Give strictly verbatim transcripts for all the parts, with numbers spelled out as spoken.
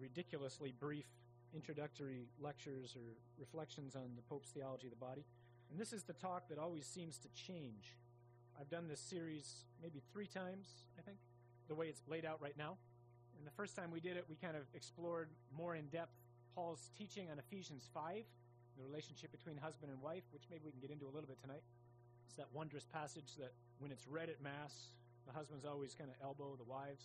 ridiculously brief introductory lectures or reflections on the Pope's theology of the body. And this is the talk that always seems to change. I've done this series maybe three times, I think, the way it's laid out right now. And the first time we did it, we kind of explored more in depth Paul's teaching on Ephesians five, the relationship between husband and wife, which maybe we can get into a little bit tonight. It's that wondrous passage that when it's read at Mass, the husbands always kind of elbow the wives.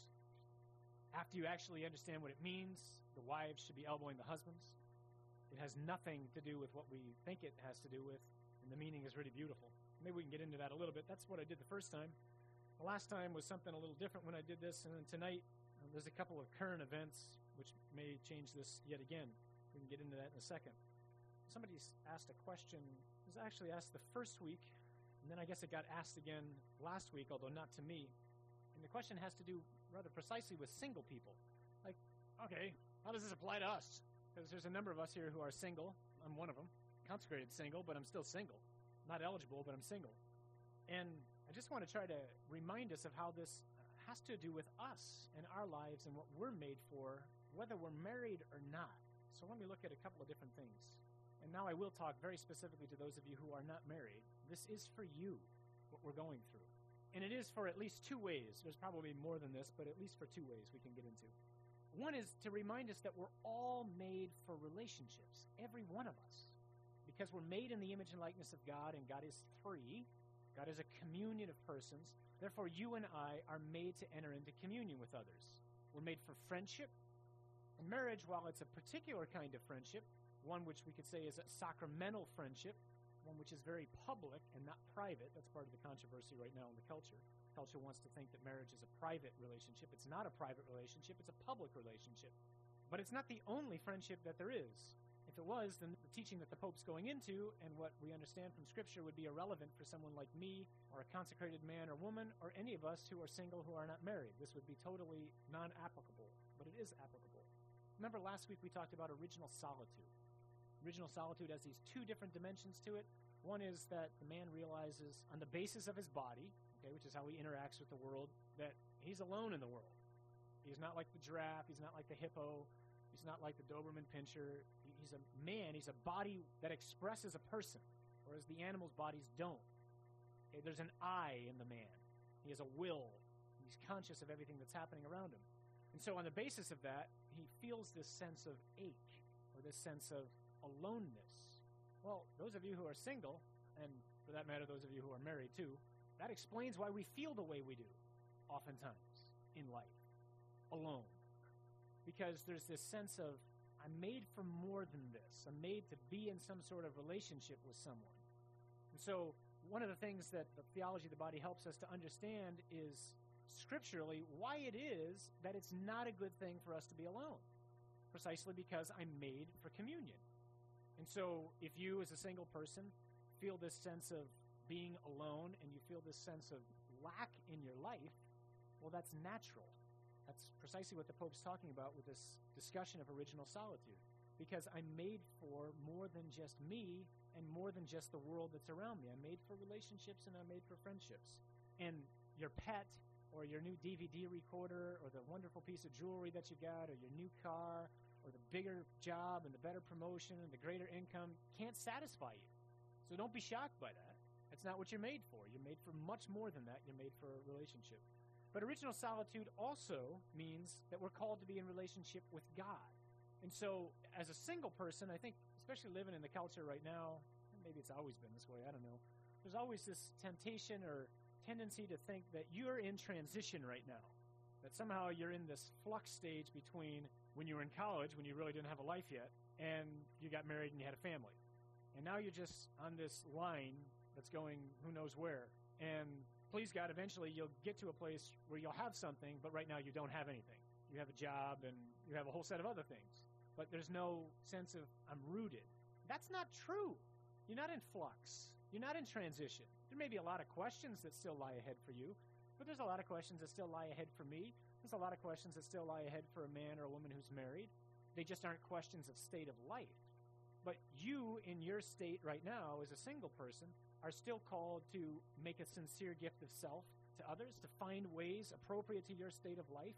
After you actually understand what it means, the wives should be elbowing the husbands. It has nothing to do with what we think it has to do with, and the meaning is really beautiful. Maybe we can get into that a little bit. That's what I did the first time. The last time was something a little different when I did this, and then tonight uh, there's a couple of current events which may change this yet again. We can get into that in a second. Somebody's asked a question. It was actually asked the first week, and then I guess it got asked again last week, although not to me. And the question has to do rather precisely with single people. Like, okay, how does this apply to us? Because there's a number of us here who are single. I'm one of them. Consecrated single, but I'm still single. Not eligible, but I'm single. And I just want to try to remind us of how this has to do with us and our lives and what we're made for, whether we're married or not. So let me look at a couple of different things. And now I will talk very specifically to those of you who are not married. This is for you, what we're going through. And it is for at least two ways. There's probably more than this, but at least for two ways we can get into. One is to remind us that we're all made for relationships, every one of us. Because we're made in the image and likeness of God, and God is three. God is a communion of persons. Therefore, you and I are made to enter into communion with others. We're made for friendship. And marriage, while it's a particular kind of friendship, one which we could say is a sacramental friendship, one which is very public and not private. That's part of the controversy right now in the culture. Culture wants to think that marriage is a private relationship. It's not a private relationship. It's a public relationship. But it's not the only friendship that there is. If it was, then the teaching that the Pope's going into and what we understand from Scripture would be irrelevant for someone like me or a consecrated man or woman or any of us who are single who are not married. This would be totally non-applicable, but it is applicable. Remember last week we talked about original solitude. Original solitude has these two different dimensions to it. One is that the man realizes on the basis of his body, okay, which is how he interacts with the world, that he's alone in the world. He's not like the giraffe. He's not like the hippo. He's not like the Doberman Pinscher. He's a man. He's a body that expresses a person, whereas the animals' bodies don't. Okay, there's an I in the man. He has a will. He's conscious of everything that's happening around him. And so on the basis of that, he feels this sense of ache or this sense of aloneness. Well, those of you who are single, and for that matter, those of you who are married too, that explains why we feel the way we do, oftentimes, in life, alone. Because there's this sense of, I'm made for more than this. I'm made to be in some sort of relationship with someone. And so, one of the things that the theology of the body helps us to understand is, scripturally, why it is that it's not a good thing for us to be alone. Precisely because I'm made for communion. And so, if you as a single person feel this sense of being alone and you feel this sense of lack in your life, well, that's natural. That's precisely what the Pope's talking about with this discussion of original solitude. Because I'm made for more than just me and more than just the world that's around me. I'm made for relationships and I'm made for friendships. And your pet or your new D V D recorder or the wonderful piece of jewelry that you got or your new car or the bigger job and the better promotion and the greater income can't satisfy you. So don't be shocked by that. That's not what you're made for. You're made for much more than that. You're made for a relationship. But original solitude also means that we're called to be in relationship with God. And so as a single person, I think, especially living in the culture right now, maybe it's always been this way, I don't know, there's always this temptation or tendency to think that you're in transition right now. That somehow you're in this flux stage between when you were in college, when you really didn't have a life yet, and you got married and you had a family. And now you're just on this line that's going who knows where. And please God, eventually you'll get to a place where you'll have something, but right now you don't have anything. You have a job and you have a whole set of other things. But there's no sense of, I'm rooted. That's not true. You're not in flux. You're not in transition. There may be a lot of questions that still lie ahead for you, but there's a lot of questions that still lie ahead for me. There's a lot of questions that still lie ahead for a man or a woman who's married. They just aren't questions of state of life. But you, in your state right now, as a single person, are still called to make a sincere gift of self to others, to find ways appropriate to your state of life, to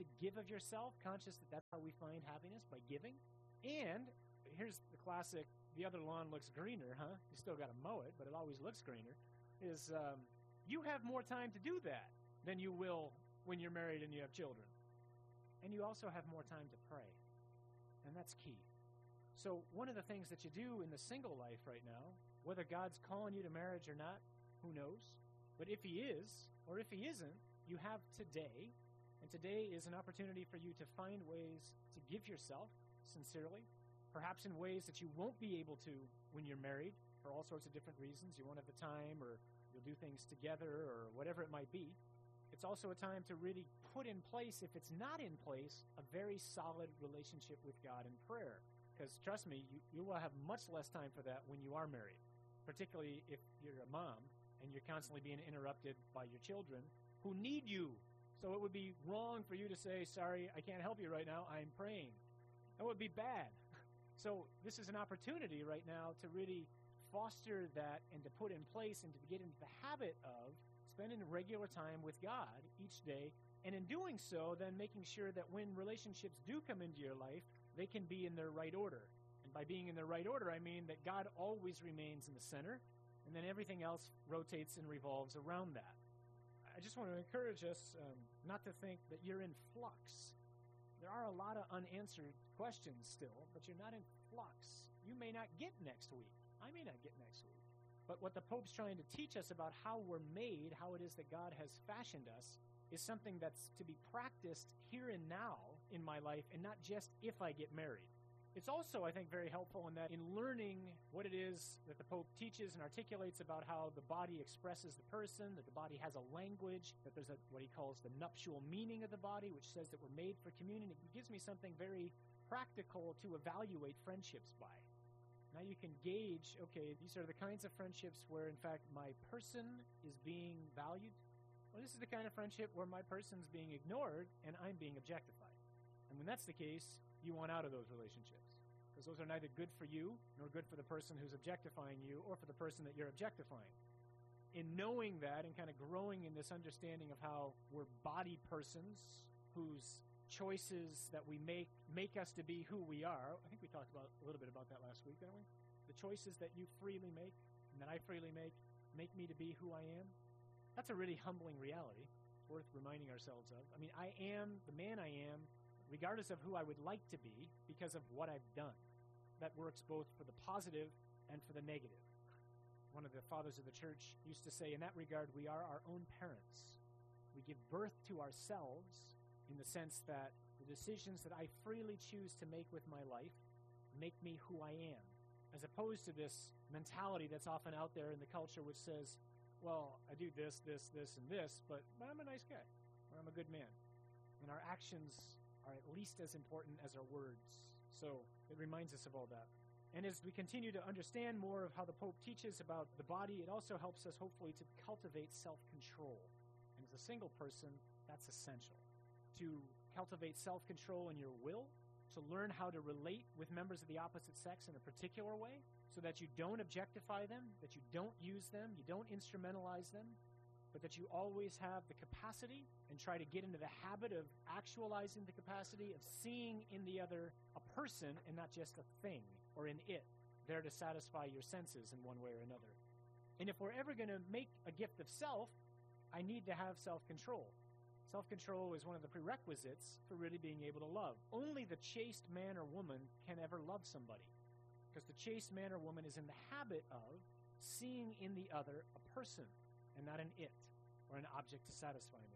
to give of yourself, conscious that that's how we find happiness, by giving. And here's the classic, the other lawn looks greener, huh? You still got to mow it, but it always looks greener, is um, you have more time to do that than you will when you're married and you have children. And you also have more time to pray. And that's key. So one of the things that you do in the single life right now, whether God's calling you to marriage or not, who knows? But if he is, or if he isn't, you have today. And today is an opportunity for you to find ways to give yourself sincerely, perhaps in ways that you won't be able to when you're married for all sorts of different reasons. You won't have the time, or you'll do things together, or whatever it might be. It's also a time to really put in place, if it's not in place, a very solid relationship with God in prayer. Because trust me, you, you will have much less time for that when you are married, particularly if you're a mom and you're constantly being interrupted by your children who need you. So it would be wrong for you to say, sorry, I can't help you right now, I'm praying. That would be bad. So this is an opportunity right now to really foster that and to put in place and to get into the habit of spending regular time with God each day, and in doing so, then making sure that when relationships do come into your life, they can be in their right order. And by being in their right order, I mean that God always remains in the center, and then everything else rotates and revolves around that. I just want to encourage us um, not to think that you're in flux. There are a lot of unanswered questions still, but you're not in flux. You may not get next week. I may not get next week. But what the Pope's trying to teach us about how we're made, how it is that God has fashioned us, is something that's to be practiced here and now in my life, and not just if I get married. It's also, I think, very helpful in that in learning what it is that the Pope teaches and articulates about how the body expresses the person, that the body has a language, that there's a, what he calls the nuptial meaning of the body, which says that we're made for communion. It gives me something very practical to evaluate friendships by. Now you can gauge, okay, these are the kinds of friendships where, in fact, my person is being valued. Well, this is the kind of friendship where my person's being ignored and I'm being objectified. And when that's the case, you want out of those relationships, because those are neither good for you nor good for the person who's objectifying you or for the person that you're objectifying. In knowing that and kind of growing in this understanding of how we're body persons whose choices that we make make us to be who we are. I think we talked about a little bit about that last week, didn't we? The choices that you freely make and that I freely make make me to be who I am. That's a really humbling reality. It's worth reminding ourselves of. I mean, I am the man I am regardless of who I would like to be because of what I've done. That works both for the positive and for the negative. One of the fathers of the church used to say, in that regard, we are our own parents. We give birth to ourselves in the sense that the decisions that I freely choose to make with my life make me who I am, as opposed to this mentality that's often out there in the culture which says, well, I do this, this, this, and this, but, but I'm a nice guy, or I'm a good man. And our actions are at least as important as our words. So it reminds us of all that. And as we continue to understand more of how the Pope teaches about the body, it also helps us hopefully to cultivate self-control. And as a single person, that's essential. To cultivate self-control in your will, to learn how to relate with members of the opposite sex in a particular way, so that you don't objectify them, that you don't use them, you don't instrumentalize them, but that you always have the capacity and try to get into the habit of actualizing the capacity of seeing in the other a person and not just a thing or an it, there to satisfy your senses in one way or another. And if we're ever going to make a gift of self, I need to have self-control. Self-control is one of the prerequisites for really being able to love. Only the chaste man or woman can ever love somebody, because the chaste man or woman is in the habit of seeing in the other a person and not an it or an object to satisfy me.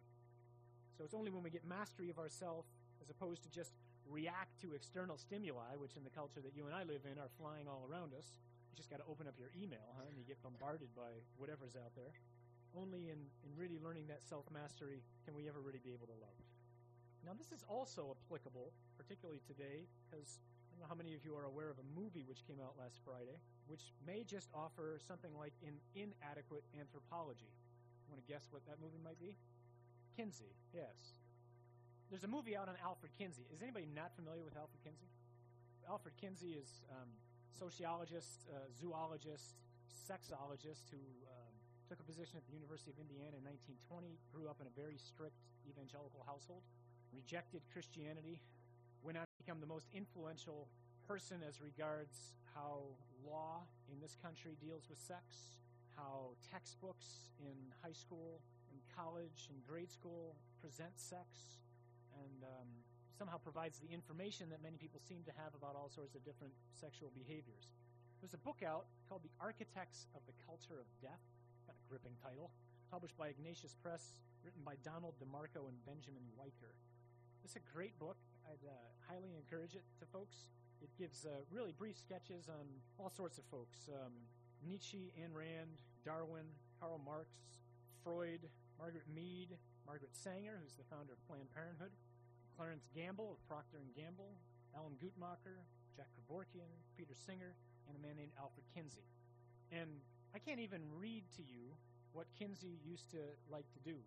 So it's only when we get mastery of ourself, as opposed to just react to external stimuli, which in the culture that you and I live in are flying all around us. You just got to open up your email, huh, and you get bombarded by whatever's out there. Only in, in really learning that self-mastery can we ever really be able to love. Now, this is also applicable, particularly today, because I don't know how many of you are aware of a movie which came out last Friday, which may just offer something like an inadequate anthropology. You want to guess what that movie might be? Kinsey, yes. There's a movie out on Alfred Kinsey. Is anybody not familiar with Alfred Kinsey? Alfred Kinsey is um, sociologist, uh, zoologist, sexologist who um, took a position at the University of Indiana in nineteen twenty, grew up in a very strict evangelical household, rejected Christianity, went on to become the most influential person as regards how law in this country deals with sex, how textbooks in high school and college and grade school present sex, and um, somehow provides the information that many people seem to have about all sorts of different sexual behaviors. There's a book out called The Architects of the Culture of Death, kind of gripping title, published by Ignatius Press, written by Donald DeMarco and Benjamin Weicker. It's a great book. I'd uh, highly encourage it to folks. It gives uh, really brief sketches on all sorts of folks. Um, Nietzsche, Ayn Rand, Darwin, Karl Marx, Freud, Margaret Mead, Margaret Sanger, who's the founder of Planned Parenthood, Clarence Gamble of Procter and Gamble, Alan Guttmacher, Jack Kevorkian, Peter Singer, and a man named Alfred Kinsey. And I can't even read to you what Kinsey used to like to do.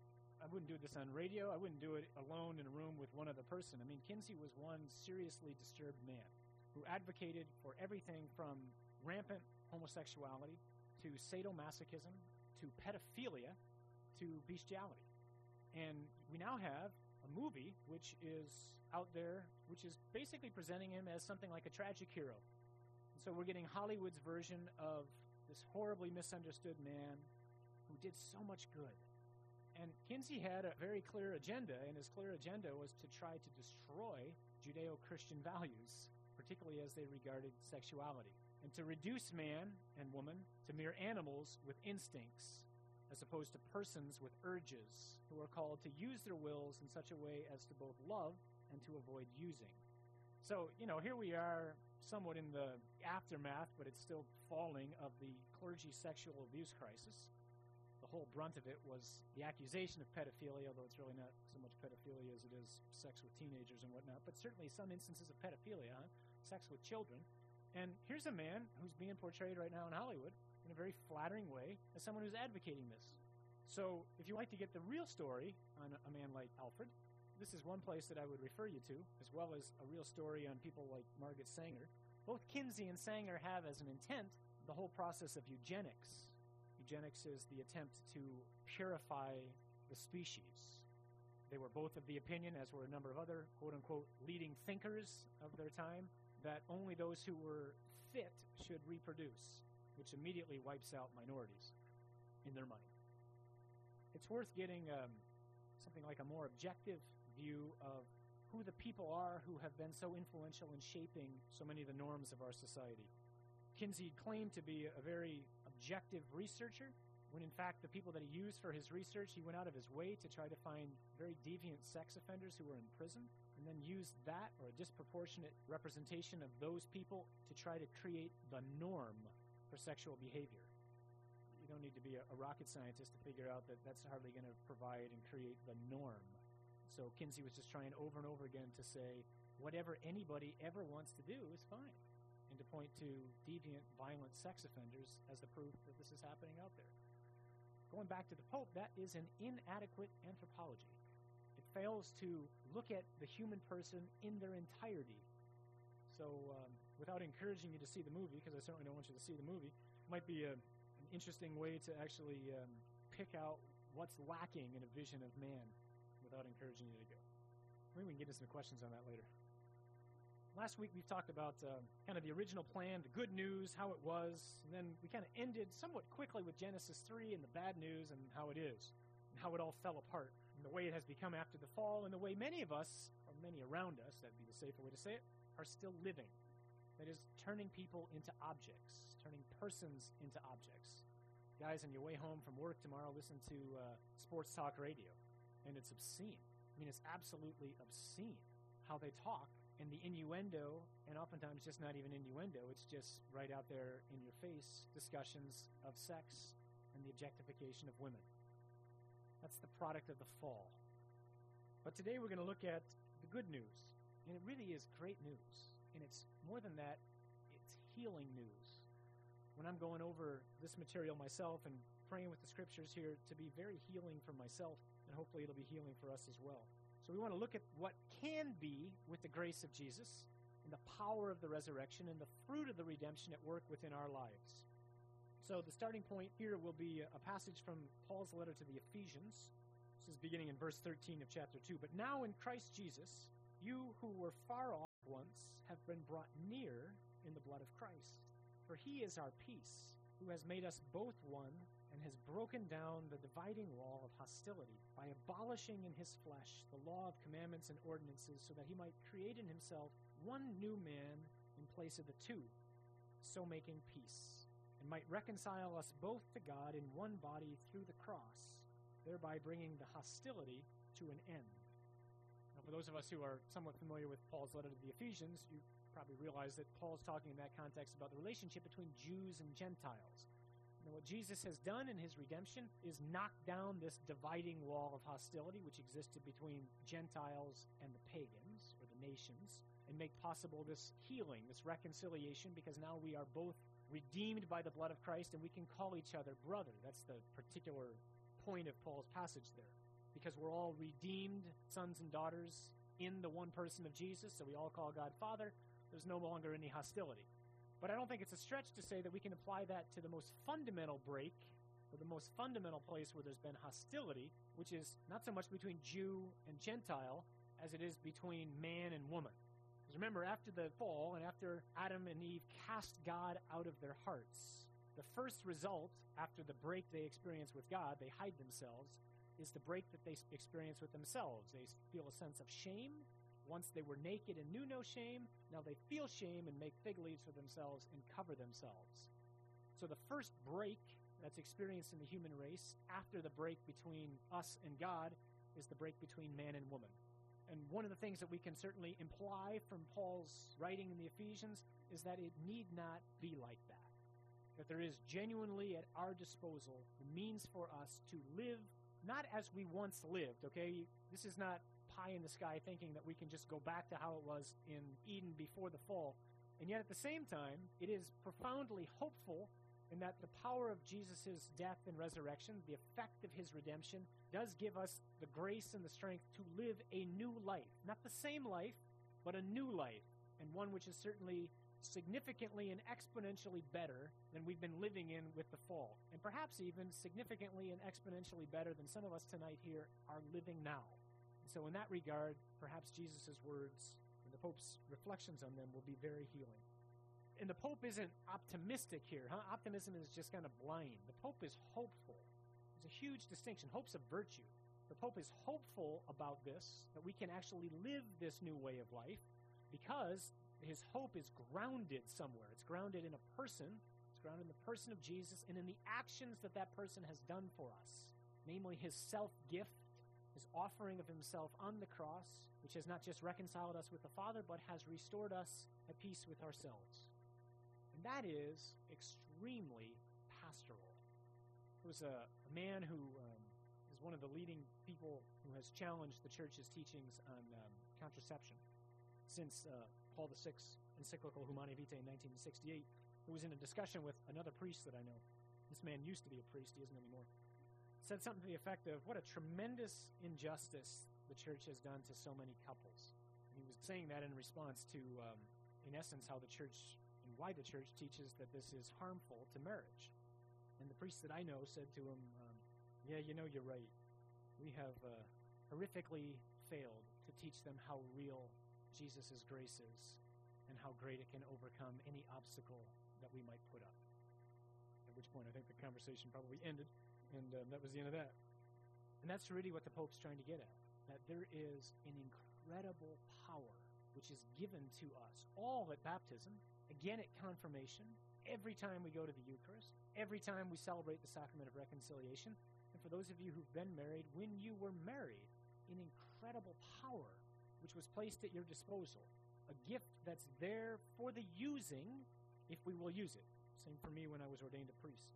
I wouldn't do this on radio. I wouldn't do it alone in a room with one other person. I mean, Kinsey was one seriously disturbed man who advocated for everything from rampant homosexuality to sadomasochism to pedophilia to bestiality. And we now have a movie which is out there, which is basically presenting him as something like a tragic hero. And so we're getting Hollywood's version of this horribly misunderstood man who did so much good. And Kinsey had a very clear agenda, and his clear agenda was to try to destroy Judeo-Christian values, particularly as they regarded sexuality, and to reduce man and woman to mere animals with instincts, as opposed to persons with urges who are called to use their wills in such a way as to both love and to avoid using. So, you know, here we are somewhat in the aftermath, but it's still falling, of the clergy sexual abuse crisis. The whole brunt of it was the accusation of pedophilia, although it's really not so much pedophilia as it is sex with teenagers and whatnot, but certainly some instances of pedophilia, huh? Sex with children. And here's a man who's being portrayed right now in Hollywood in a very flattering way as someone who's advocating this. So if you like to get the real story on a man like Alfred, this is one place that I would refer you to, as well as a real story on people like Margaret Sanger. Both Kinsey and Sanger have as an intent the whole process of eugenics. Eugenics is the attempt to purify the species. They were both of the opinion, as were a number of other quote-unquote leading thinkers of their time, that only those who were fit should reproduce, which immediately wipes out minorities in their mind. It's worth getting um, something like a more objective view of who the people are who have been so influential in shaping so many of the norms of our society. Kinsey claimed to be a very objective researcher, when in fact the people that he used for his research, he went out of his way to try to find very deviant sex offenders who were in prison, and then used that, or a disproportionate representation of those people, to try to create the norm for sexual behavior. You don't need to be a, a rocket scientist to figure out that that's hardly going to provide and create the norm. So Kinsey was just trying over and over again to say, whatever anybody ever wants to do is fine, and to point to deviant, violent sex offenders as the proof that this is happening out there. Going back to the Pope, that is an inadequate anthropology. It fails to look at the human person in their entirety. So um, without encouraging you to see the movie, because I certainly don't want you to see the movie, it might be a, an interesting way to actually um, pick out what's lacking in a vision of man without encouraging you to go. Maybe we can get into some questions on that later. Last week we've talked about uh, kind of the original plan, the good news, how it was, and then we kind of ended somewhat quickly with Genesis three and the bad news and how it is, and how it all fell apart, and the way it has become after the fall, and the way many of us, or many around us, that'd be the safer way to say it, are still living. That is, turning people into objects, turning persons into objects. Guys, on your way home from work tomorrow, listen to uh, Sports Talk Radio, and it's obscene. I mean, it's absolutely obscene how they talk. And the innuendo, and oftentimes just not even innuendo, it's just right out there in your face discussions of sex and the objectification of women. That's the product of the fall. But today we're going to look at the good news. And it really is great news. And it's more than that, it's healing news. When I'm going over this material myself and praying with the scriptures here, to be very healing for myself, and hopefully it'll be healing for us as well. So we want to look at what can be with the grace of Jesus and the power of the resurrection and the fruit of the redemption at work within our lives. So the starting point here will be a passage from Paul's letter to the Ephesians. This is beginning in verse thirteen of chapter two. But now in Christ Jesus, you who were far off once have been brought near in the blood of Christ. For he is our peace, who has made us both one and has broken down the dividing wall of hostility by abolishing in his flesh the law of commandments and ordinances, so that he might create in himself one new man in place of the two, so making peace, and might reconcile us both to God in one body through the cross, thereby bringing the hostility to an end. Now, for those of us who are somewhat familiar with Paul's letter to the Ephesians, you probably realize that Paul's talking in that context about the relationship between Jews and Gentiles. And what Jesus has done in his redemption is knock down this dividing wall of hostility which existed between Gentiles and the pagans, or the nations, and make possible this healing, this reconciliation, because now we are both redeemed by the blood of Christ and we can call each other brother. That's the particular point of Paul's passage there, because we're all redeemed sons and daughters in the one person of Jesus, so we all call God Father. There's no longer any hostility. But I don't think it's a stretch to say that we can apply that to the most fundamental break, or the most fundamental place where there's been hostility, which is not so much between Jew and Gentile as it is between man and woman. Because remember, after the fall and after Adam and Eve cast God out of their hearts, the first result after the break they experience with God, they hide themselves, is the break that they experience with themselves. They feel a sense of shame. Once they were naked and knew no shame, now they feel shame and make fig leaves for themselves and cover themselves. So the first break that's experienced in the human race after the break between us and God is the break between man and woman. And one of the things that we can certainly imply from Paul's writing in the Ephesians is that it need not be like that. That there is genuinely at our disposal the means for us to live not as we once lived, okay? This is not pie in the sky thinking that we can just go back to how it was in Eden before the fall. And yet at the same time, it is profoundly hopeful in that the power of Jesus' death and resurrection, the effect of his redemption, does give us the grace and the strength to live a new life. Not the same life, but a new life, and one which is certainly significantly and exponentially better than we've been living in with the fall. And perhaps even significantly and exponentially better than some of us tonight here are living now. So in that regard, perhaps Jesus' words and the Pope's reflections on them will be very healing. And the Pope isn't optimistic here. Huh? Optimism is just kind of blind. The Pope is hopeful. There's a huge distinction. Hope's a virtue. The Pope is hopeful about this, that we can actually live this new way of life, because his hope is grounded somewhere. It's grounded in a person. It's grounded in the person of Jesus and in the actions that that person has done for us, namely his self-gift, his offering of himself on the cross, which has not just reconciled us with the Father, but has restored us at peace with ourselves. And that is extremely pastoral. There was a, a man who um, is one of the leading people who has challenged the Church's teachings on um, contraception since uh, Paul the Sixth's encyclical Humanae Vitae in nineteen sixty-eight, who was in a discussion with another priest that I know. This man used to be a priest, he isn't anymore. Said something to the effect of, what a tremendous injustice the Church has done to so many couples. And he was saying that in response to, um, in essence, how the Church, and why the Church teaches that this is harmful to marriage. And the priest that I know said to him, um, yeah, you know, you're right. We have uh, horrifically failed to teach them how real Jesus' grace is and how great it can overcome any obstacle that we might put up. At which point I think the conversation probably ended. And um, that was the end of that. And that's really what the Pope's trying to get at, that there is an incredible power which is given to us, all at baptism, again at confirmation, every time we go to the Eucharist, every time we celebrate the sacrament of reconciliation, and for those of you who've been married, when you were married, an incredible power which was placed at your disposal, a gift that's there for the using, if we will use it. Same for me when I was ordained a priest.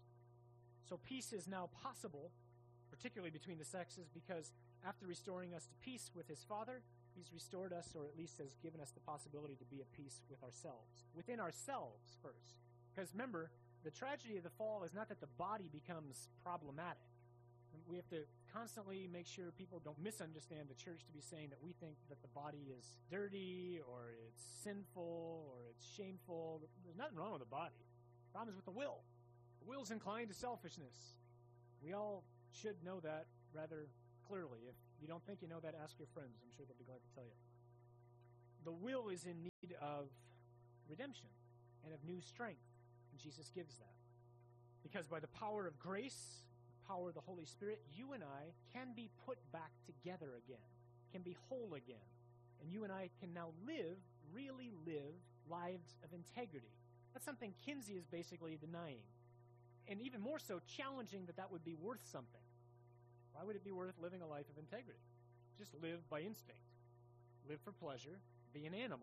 So peace is now possible, particularly between the sexes, because after restoring us to peace with his Father, he's restored us, or at least has given us the possibility to be at peace with ourselves. Within ourselves first. Because remember, the tragedy of the fall is not that the body becomes problematic. We have to constantly make sure people don't misunderstand the Church to be saying that we think that the body is dirty, or it's sinful, or it's shameful. There's nothing wrong with the body. The problem is with the will. The will's inclined to selfishness. We all should know that rather clearly. If you don't think you know that, ask your friends. I'm sure they'll be glad to tell you. The will is in need of redemption and of new strength, and Jesus gives that. Because by the power of grace, the power of the Holy Spirit, you and I can be put back together again, can be whole again. And you and I can now live, really live, lives of integrity. That's something Kinsey is basically denying. And even more so, challenging that that would be worth something. Why would it be worth living a life of integrity? Just live by instinct. Live for pleasure. Be an animal.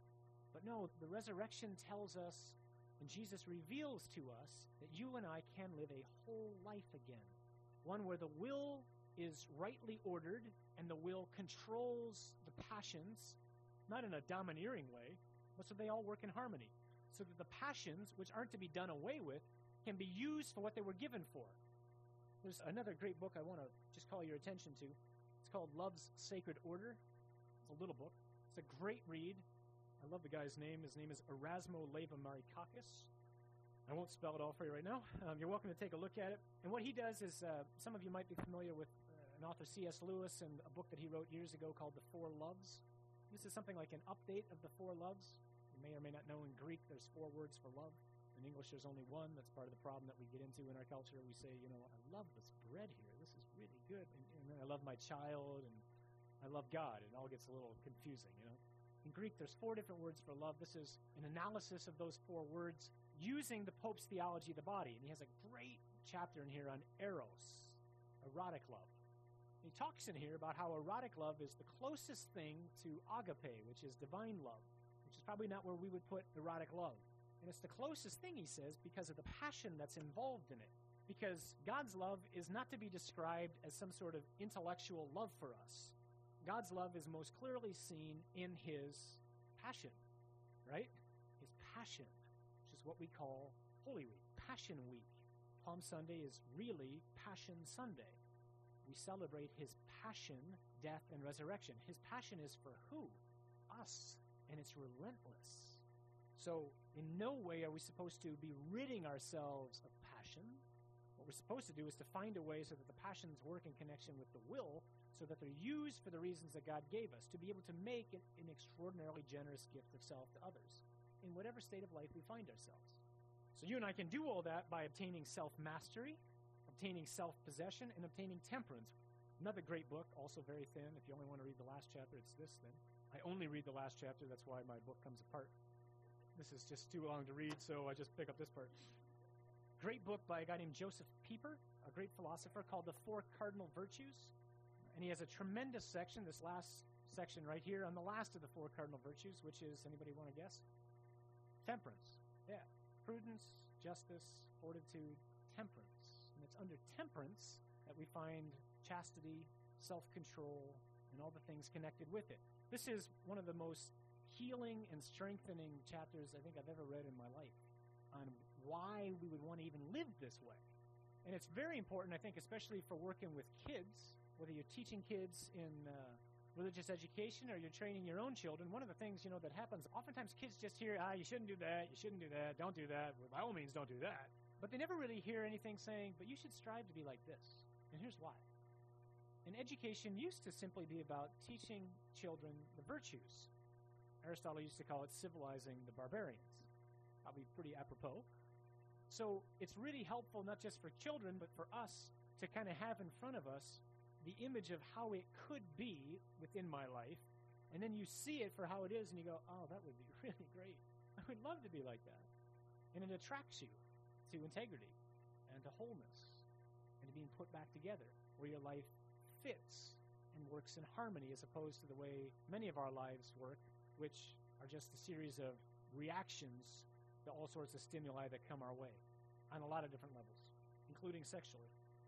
But no, the resurrection tells us, and Jesus reveals to us, that you and I can live a whole life again. One where the will is rightly ordered, and the will controls the passions, not in a domineering way, but so they all work in harmony. So that the passions, which aren't to be done away with, can be used for what they were given for. There's another great book I want to just call your attention to. It's called Love's Sacred Order. It's a little book. It's a great read. I love the guy's name. His name is Erasmo Leva Marikakis. I won't spell it all for you right now. Um, you're welcome to take a look at it. And what he does is, uh, some of you might be familiar with uh, an author, C S Lewis, and a book that he wrote years ago called The Four Loves. This is something like an update of the Four Loves. You may or may not know in Greek there's four words for love. In English there's only one. That's part of the problem that we get into in our culture. We say, you know, I love this bread here. This is really good. And, and then I love my child, and I love God. It all gets a little confusing, you know. In Greek, there's four different words for love. This is an analysis of those four words using the Pope's theology of the body. And he has a great chapter in here on eros, erotic love. He talks in here about how erotic love is the closest thing to agape, which is divine love, which is probably not where we would put erotic love. And it's the closest thing, he says, because of the passion that's involved in it. Because God's love is not to be described as some sort of intellectual love for us. God's love is most clearly seen in his passion, right? His passion, which is what we call Holy Week, Passion Week. Palm Sunday is really Passion Sunday. We celebrate his passion, death, and resurrection. His passion is for who? Us. And it's relentless. So in no way are we supposed to be ridding ourselves of passion. What we're supposed to do is to find a way so that the passions work in connection with the will, so that they're used for the reasons that God gave us, to be able to make it an extraordinarily generous gift of self to others, in whatever state of life we find ourselves. So you and I can do all that by obtaining self-mastery, obtaining self-possession, and obtaining temperance. Another great book, also very thin. If you only want to read the last chapter, it's this thin. I only read the last chapter. That's why my book comes apart. This is just too long to read, so I just pick up this part. Great book by a guy named Joseph Pieper, a great philosopher, called The Four Cardinal Virtues. And he has a tremendous section, this last section right here, on the last of the four cardinal virtues, which is, anybody want to guess? Temperance. Yeah. Prudence, justice, fortitude, temperance. And it's under temperance that we find chastity, self-control, and all the things connected with it. This is one of the most healing and strengthening chapters I think I've ever read in my life on why we would want to even live this way. And it's very important, I think, especially for working with kids, whether you're teaching kids in uh, religious education or you're training your own children. One of the things, you know, that happens, oftentimes kids just hear, ah, you shouldn't do that, you shouldn't do that, don't do that. Well, by all means, don't do that. But they never really hear anything saying, but you should strive to be like this. And here's why. And education used to simply be about teaching children the virtues. Aristotle used to call it civilizing the barbarians. Probably pretty apropos. So it's really helpful not just for children, but for us to kind of have in front of us the image of how it could be within my life, and then you see it for how it is, and you go, oh, that would be really great. I would love to be like that. And it attracts you to integrity and to wholeness and to being put back together, where your life fits and works in harmony, as opposed to the way many of our lives work, which are just a series of reactions to all sorts of stimuli that come our way on a lot of different levels, including sexually.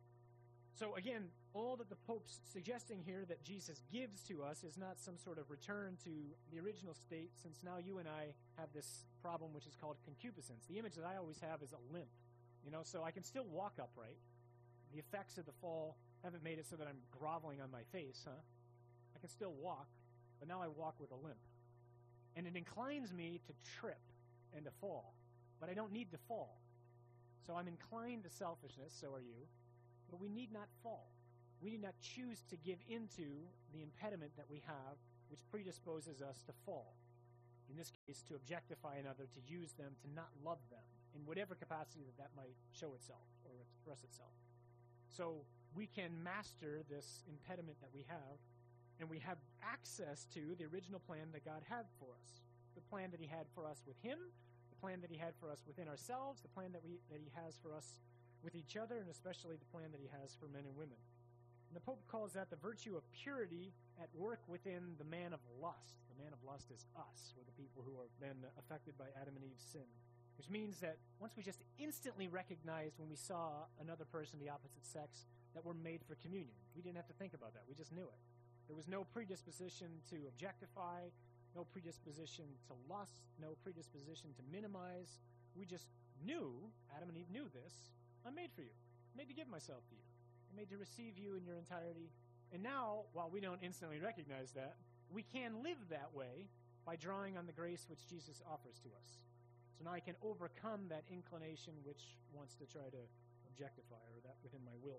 So again, all that the Pope's suggesting here that Jesus gives to us is not some sort of return to the original state, since now you and I have this problem which is called concupiscence. The image that I always have is a limp, you know, so I can still walk upright. The effects of the fall haven't made it so that I'm groveling on my face, huh? I can still walk, but now I walk with a limp. And it inclines me to trip and to fall, but I don't need to fall. So I'm inclined to selfishness, so are you. But we need not fall. we do not choose to give into the impediment that we have, which predisposes us to fall. In this case, to objectify another, to use them, to not love them, in whatever capacity that that might show itself or express itself. So we can master this impediment that we have, and we have access to the original plan that God had for us. The plan that he had for us with him, the plan that he had for us within ourselves, the plan that we that he has for us with each other, and especially the plan that he has for men and women. And the Pope calls that the virtue of purity at work within the man of lust. The man of lust is us. We're the people who have been affected by Adam and Eve's sin. Which means that once we just instantly recognized when we saw another person, the opposite sex, that we're made for communion. We didn't have to think about that. We just knew it. There was no predisposition to objectify, no predisposition to lust, no predisposition to minimize. We just knew, Adam and Eve knew this, I'm made for you. I'm made to give myself to you. I'm made to receive you in your entirety. And now, while we don't instantly recognize that, we can live that way by drawing on the grace which Jesus offers to us. So now I can overcome that inclination which wants to try to objectify, or that within my will.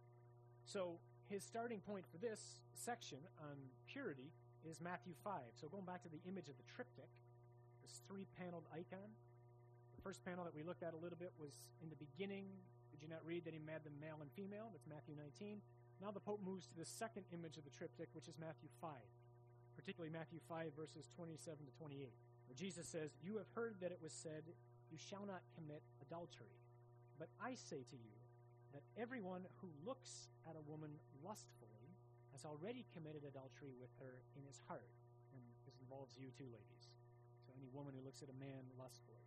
So his starting point for this section on purity is Matthew five. So going back to the image of the triptych, this three-paneled icon. The first panel that we looked at a little bit was in the beginning. Did you not read that he made them male and female? That's Matthew nineteen. Now the Pope moves to the second image of the triptych, which is Matthew five, particularly Matthew five, verses twenty-seven to twenty-eight. Jesus says, "You have heard that it was said, 'You shall not commit adultery.' But I say to you that everyone who looks at a woman lustfully has already committed adultery with her in his heart." And this involves you too, ladies. So any woman who looks at a man lustfully.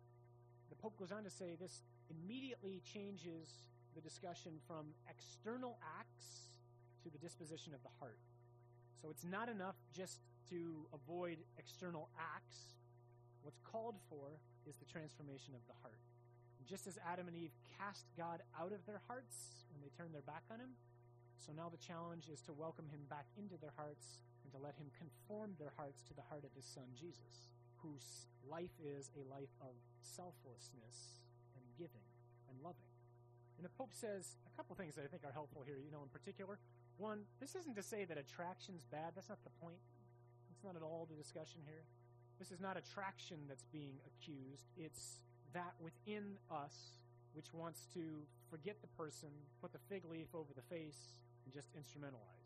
The Pope goes on to say this immediately changes the discussion from external acts to the disposition of the heart. So it's not enough just to avoid external acts. What's called for is the transformation of the heart. And just as Adam and Eve cast God out of their hearts when they turned their back on him, so now the challenge is to welcome him back into their hearts and to let him conform their hearts to the heart of his son, Jesus, whose life is a life of selflessness and giving and loving. And the Pope says a couple things that I think are helpful here, you know, in particular. One, this isn't to say that attraction's bad. That's not the point. It's not at all the discussion here. This is not attraction that's being accused. It's that within us which wants to forget the person, put the fig leaf over the face, and just instrumentalize.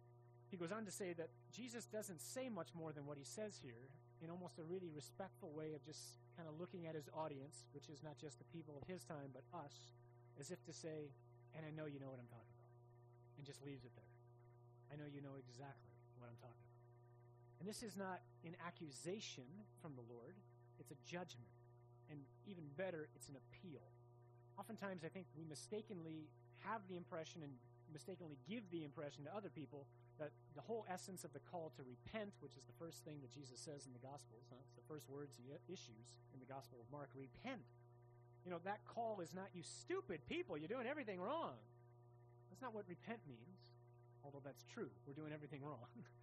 He goes on to say that Jesus doesn't say much more than what he says here, in almost a really respectful way of just kind of looking at his audience, which is not just the people of his time, but us, as if to say, and I know you know what I'm talking about, and just leaves it there. I know you know exactly what I'm talking about. And this is not an accusation from the Lord, it's a judgment. And even better, it's an appeal. Oftentimes, I think we mistakenly have the impression and mistakenly give the impression to other people that the whole essence of the call to repent, which is the first thing that Jesus says in the Gospels, huh? It's the first words he issues in the Gospel of Mark, repent. You know, that call is not, you stupid people, you're doing everything wrong. That's not what repent means, although that's true. We're doing everything wrong.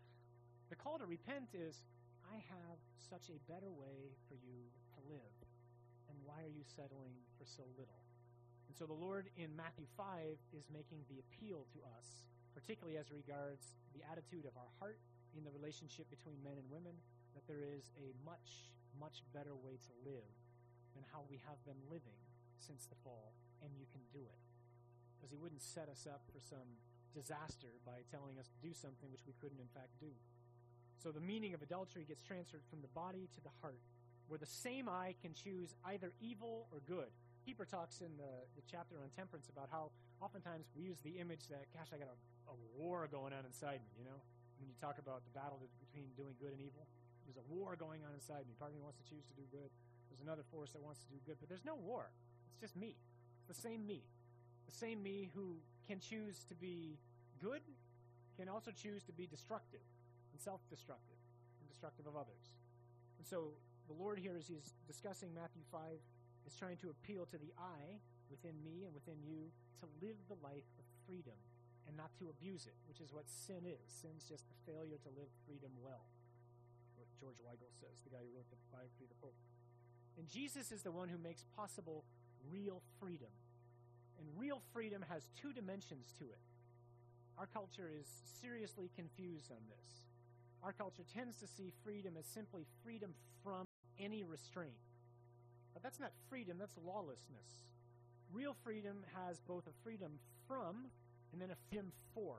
The call to repent is, I have such a better way for you to live, and why are you settling for so little? And so the Lord in Matthew five is making the appeal to us, particularly as regards the attitude of our heart in the relationship between men and women, that there is a much, much better way to live than how we have been living since the fall, and you can do it. Because he wouldn't set us up for some disaster by telling us to do something which we couldn't in fact do. So the meaning of adultery gets transferred from the body to the heart, where the same eye can choose either evil or good. Pieper talks in the, the chapter on temperance about how oftentimes we use the image that, gosh, I got a, a war going on inside me, you know? When you talk about the battle between doing good and evil, there's a war going on inside me. Part of me wants to choose to do good. There's another force that wants to do good, but there's no war. It's just me. It's the same me. The same me who can choose to be good can also choose to be destructive and self-destructive and destructive of others. And so the Lord here, as he's discussing Matthew five, is trying to appeal to the I within me and within you to live the life of freedom and not to abuse it, which is what sin is. Sin's just the failure to live freedom well. What George Weigel says, the guy who wrote the biography of the Pope. And Jesus is the one who makes possible real freedom. And real freedom has two dimensions to it. Our culture is seriously confused on this. Our culture tends to see freedom as simply freedom from any restraint. But that's not freedom, that's lawlessness. Real freedom has both a freedom from and then a freedom for.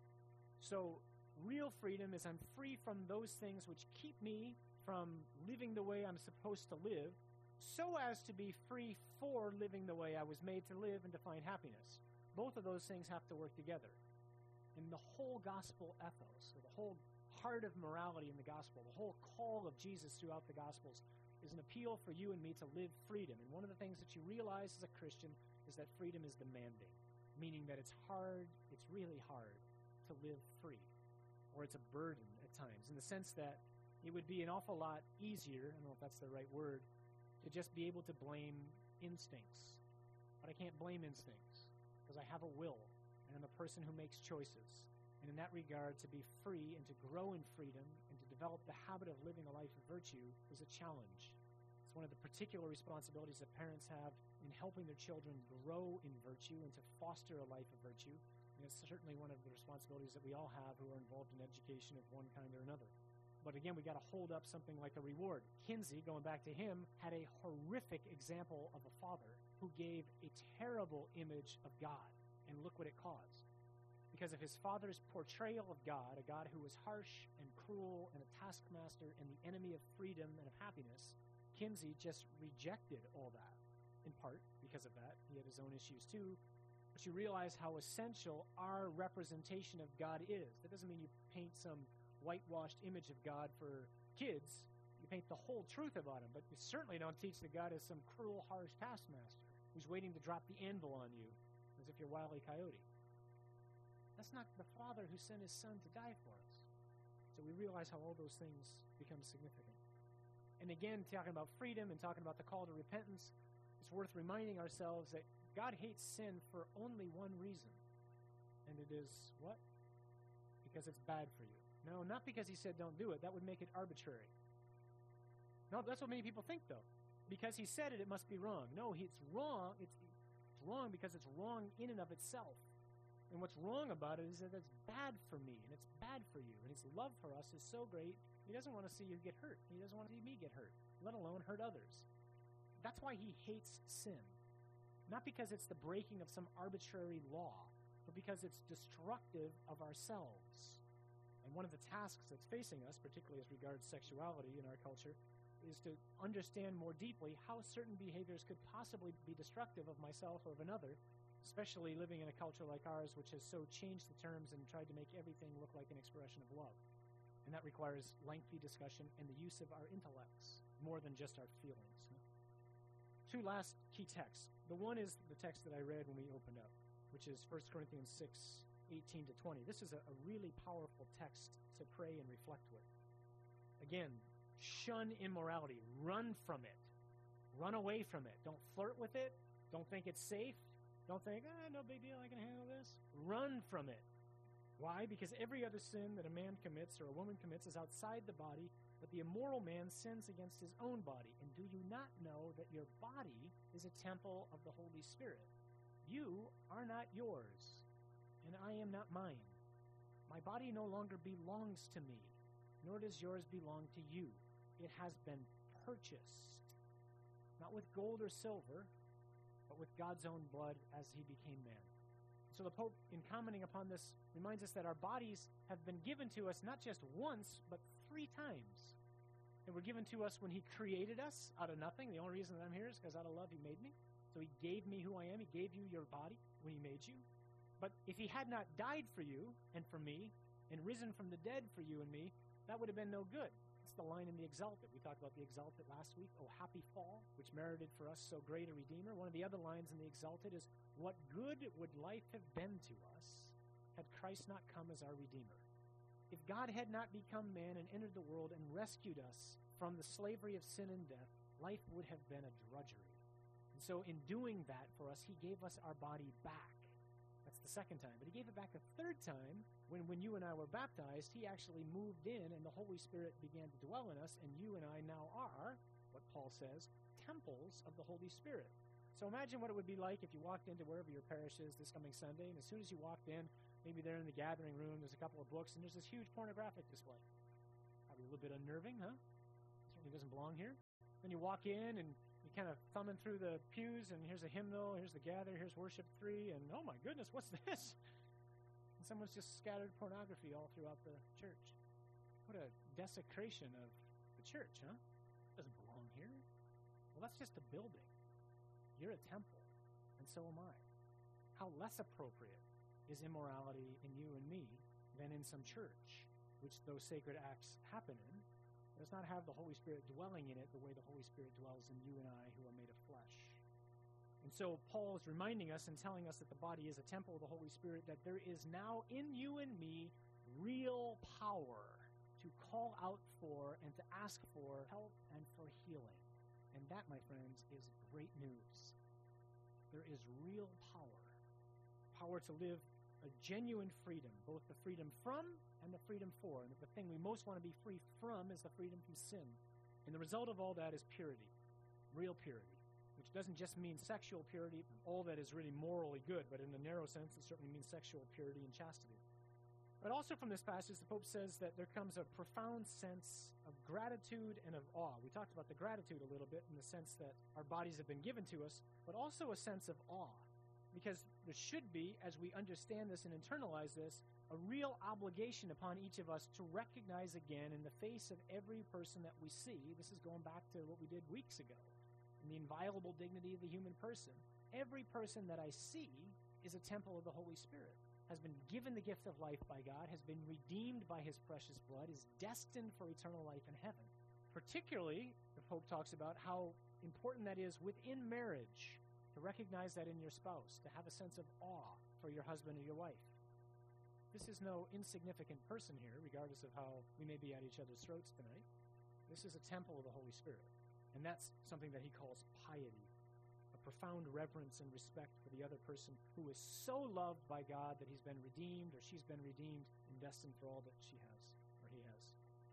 So real freedom is I'm free from those things which keep me from living the way I'm supposed to live, so as to be free for living the way I was made to live and to find happiness. Both of those things have to work together. And the whole gospel ethos, or the whole heart of morality in the gospel, the whole call of Jesus throughout the gospels, is an appeal for you and me to live freedom. And one of the things that you realize as a Christian is that freedom is demanding, meaning that it's hard, it's really hard to live free, or it's a burden at times, in the sense that it would be an awful lot easier, I don't know if that's the right word, to just be able to blame instincts. But I can't blame instincts, because I have a will, and I'm a person who makes choices. And in that regard, to be free and to grow in freedom and to develop the habit of living a life of virtue is a challenge. It's one of the particular responsibilities that parents have in helping their children grow in virtue and to foster a life of virtue. And it's certainly one of the responsibilities that we all have who are involved in education of one kind or another. But again, we got to hold up something like a reward. Kinsey, going back to him, had a horrific example of a father who gave a terrible image of God. And look what it caused. Because of his father's portrayal of God, a God who was harsh and cruel and a taskmaster and the enemy of freedom and of happiness, Kinsey just rejected all that, in part because of that. He had his own issues too. But you realize how essential our representation of God is. That doesn't mean you paint some whitewashed image of God for kids. You paint the whole truth about him, but you certainly don't teach that God is some cruel, harsh taskmaster who's waiting to drop the anvil on you as if you're Wile E. Coyote. That's not the Father who sent his Son to die for us. So we realize how all those things become significant. And again, talking about freedom and talking about the call to repentance, it's worth reminding ourselves that God hates sin for only one reason. And it is what? Because it's bad for you. No, not because he said don't do it. That would make it arbitrary. No, that's what many people think, though. Because he said it, it must be wrong. No, it's wrong. It's, it's wrong because it's wrong in and of itself. And what's wrong about it is that it's bad for me, and it's bad for you. And his love for us is so great, he doesn't want to see you get hurt. He doesn't want to see me get hurt, let alone hurt others. That's why he hates sin. Not because it's the breaking of some arbitrary law, but because it's destructive of ourselves. And one of the tasks that's facing us, particularly as regards sexuality in our culture, is to understand more deeply how certain behaviors could possibly be destructive of myself or of another, especially living in a culture like ours, which has so changed the terms and tried to make everything look like an expression of love. And that requires lengthy discussion and the use of our intellects, more than just our feelings. Two last key texts. The one is the text that I read when we opened up, which is First Corinthians six, eighteen to twenty. This is a, a really powerful text to pray and reflect with. Again, shun immorality. Run from it. Run away from it. Don't flirt with it. Don't think it's safe. Don't think, ah, no big deal, I can handle this. Run from it. Why? Because every other sin that a man commits or a woman commits is outside the body, but the immoral man sins against his own body. And do you not know that your body is a temple of the Holy Spirit? You are not yours, and I am not mine. My body no longer belongs to me, nor does yours belong to you. It has been purchased, not with gold or silver, but with God's own blood as he became man. So the Pope, in commenting upon this, reminds us that our bodies have been given to us not just once, but three times. They were given to us when he created us out of nothing. The only reason that I'm here is because out of love he made me. So he gave me who I am. He gave you your body when he made you. But if he had not died for you and for me and risen from the dead for you and me, that would have been no good. It's the line in the Exalted. We talked about the Exalted last week. Oh, happy fall, which merited for us so great a Redeemer. One of the other lines in the Exalted is, what good would life have been to us had Christ not come as our Redeemer? If God had not become man and entered the world and rescued us from the slavery of sin and death, life would have been a drudgery. And so in doing that for us, he gave us our body back. That's the second time. But he gave it back a third time when, when you and I were baptized. He actually moved in and the Holy Spirit began to dwell in us, and you and I now are, what Paul says, temples of the Holy Spirit. So imagine what it would be like if you walked into wherever your parish is this coming Sunday, and as soon as you walked in, Maybe they're in the gathering room, there's a couple of books, and there's this huge pornographic display. Probably a little bit unnerving, huh? Certainly doesn't belong here. Then you walk in, and you're kind of thumbing through the pews, and here's a hymnal, here's the gather, here's worship three, and oh my goodness, what's this? And someone's just scattered pornography all throughout the church. What a desecration of the church, huh? Doesn't belong here. Well, that's just a building. You're a temple, and so am I. How less appropriate is immorality in you and me than in some church, which those sacred acts happen in, does not have the Holy Spirit dwelling in it the way the Holy Spirit dwells in you and I who are made of flesh. And so Paul is reminding us and telling us that the body is a temple of the Holy Spirit, that there is now in you and me real power to call out for and to ask for help and for healing. And that, my friends, is great news. There is real power. Power to live a genuine freedom, both the freedom from and the freedom for. And the thing we most want to be free from is the freedom from sin. And the result of all that is purity, real purity, which doesn't just mean sexual purity, all that is really morally good, but in the narrow sense, it certainly means sexual purity and chastity. But also from this passage, the Pope says that there comes a profound sense of gratitude and of awe. We talked about the gratitude a little bit in the sense that our bodies have been given to us, but also a sense of awe. Because there should be, as we understand this and internalize this, a real obligation upon each of us to recognize again in the face of every person that we see, this is going back to what we did weeks ago, in the inviolable dignity of the human person. Every person that I see is a temple of the Holy Spirit, has been given the gift of life by God, has been redeemed by his precious blood, is destined for eternal life in heaven. Particularly, the Pope talks about how important that is within marriage, to recognize that in your spouse, to have a sense of awe for your husband or your wife. This is no insignificant person here, regardless of how we may be at each other's throats tonight. This is a temple of the Holy Spirit. And that's something that he calls piety, a profound reverence and respect for the other person who is so loved by God that he's been redeemed or she's been redeemed and destined for all that she has or he has.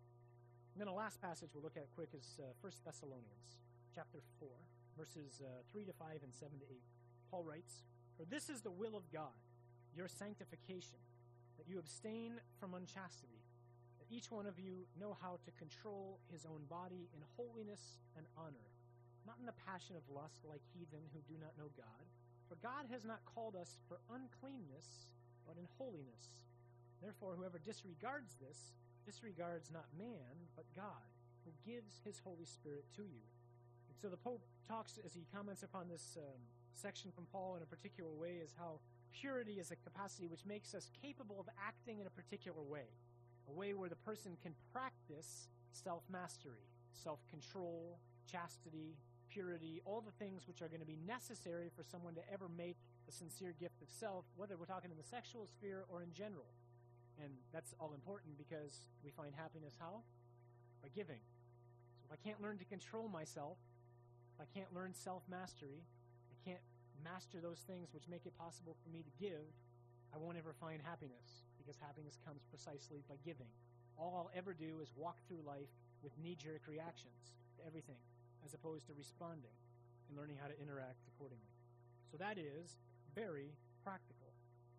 And then the last passage we'll look at quick is uh, First Thessalonians chapter four. Verses uh, three to five and seven to eight. Paul writes, "For this is the will of God, your sanctification, that you abstain from unchastity, that each one of you know how to control his own body in holiness and honor, not in the passion of lust like heathen who do not know God. For God has not called us for uncleanness, but in holiness. Therefore, whoever disregards this, disregards not man, but God, who gives his Holy Spirit to you." So the Pope talks, as he comments upon this um, section from Paul in a particular way, is how purity is a capacity which makes us capable of acting in a particular way, a way where the person can practice self-mastery, self-control, chastity, purity, all the things which are going to be necessary for someone to ever make the sincere gift of self, whether we're talking in the sexual sphere or in general. And that's all important because we find happiness how? By giving. So if I can't learn to control myself, I can't learn self-mastery, I can't master those things which make it possible for me to give, I won't ever find happiness, because happiness comes precisely by giving. All I'll ever do is walk through life with knee-jerk reactions to everything, as opposed to responding and learning how to interact accordingly. So that is very practical.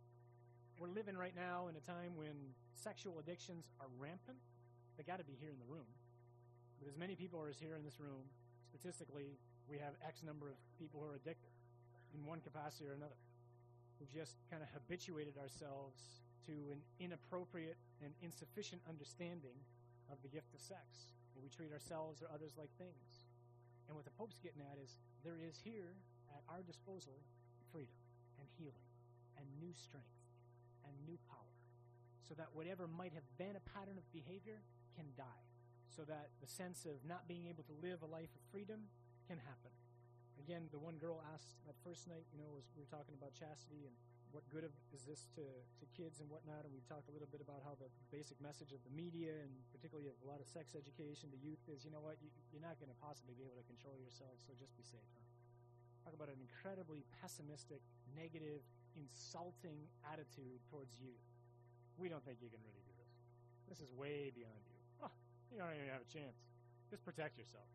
We're living right now in a time when sexual addictions are rampant. They got to be here in the room. With as many people as here in this room, statistically, we have X number of people who are addicted in one capacity or another. We've just kind of habituated ourselves to an inappropriate and insufficient understanding of the gift of sex, where we treat ourselves or others like things. And what the Pope's getting at is there is here at our disposal freedom and healing and new strength and new power, so that whatever might have been a pattern of behavior can die, so that the sense of not being able to live a life of freedom can happen. Again, the one girl asked that first night, you know, was, we were talking about chastity and what good of, is this to, to kids and whatnot, and we talked a little bit about how the basic message of the media and particularly of a lot of sex education to youth is, you know what, you, you're not going to possibly be able to control yourself, so just be safe. Huh? Talk about an incredibly pessimistic, negative, insulting attitude towards youth. We don't think you can really do this. This is way beyond you. Oh, you don't even have a chance. Just protect yourselves.